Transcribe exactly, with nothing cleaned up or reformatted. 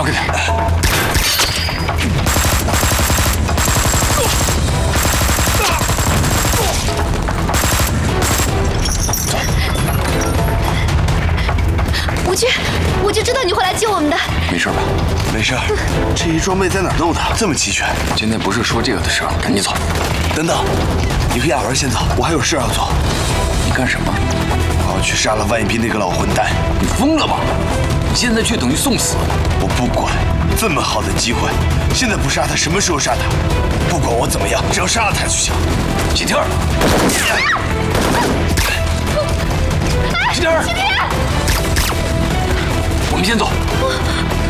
让开点。 无惧，无惧知道你会来救我们的。 没事吧？ 没事。这些装备在哪儿弄的？这么齐全。 今天不是说这个的时候，赶紧走。 等等，你和雅文先走，我还有事要做。 你干什么？ 我要去杀了万一斌那个老混蛋。 你疯了吧？你现在去等于送死。 我不管，这么好的机会，现在不杀他，什么时候杀他？不管我怎么样，只要杀了他就行。 启天儿，启天儿，启天，我们先走。